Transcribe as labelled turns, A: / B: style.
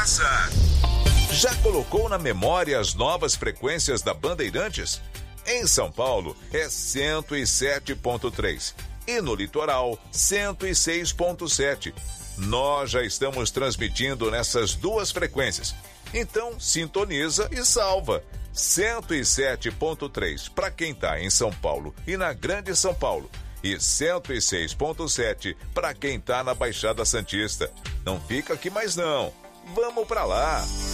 A: Já colocou na memória as novas frequências da Bandeirantes? Em São Paulo é 107.3 e no litoral 106.7. Nós já estamos transmitindo nessas duas frequências. Então sintoniza e salva. 107.3 para quem está em São Paulo e na Grande São Paulo. E 106.7 para quem está na Baixada Santista. Não fica aqui mais não. Vamos para lá!